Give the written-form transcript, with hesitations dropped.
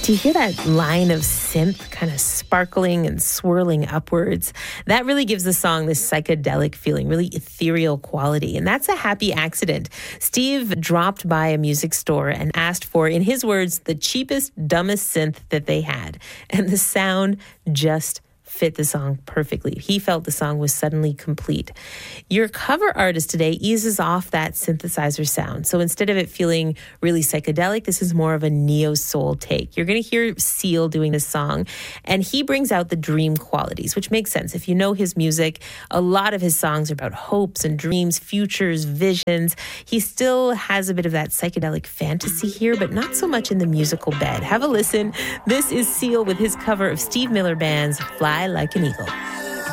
Do you hear that line of synth kind of sparkling and swirling upwards? That really gives the song this psychedelic feeling, really ethereal quality. And that's a happy accident. Steve dropped by a music store and asked for, in his words, the cheapest, dumbest synth that they had. And the sound just fit the song perfectly. He felt the song was suddenly complete. Your cover artist today eases off that synthesizer sound. So instead of it feeling really psychedelic, this is more of a neo-soul take. You're going to hear Seal doing this song, and he brings out the dream qualities, which makes sense. If you know his music, a lot of his songs are about hopes and dreams, futures, visions. He still has a bit of that psychedelic fantasy here, but not so much in the musical bed. Have a listen. This is Seal with his cover of Steve Miller Band's Fly Like an Eagle.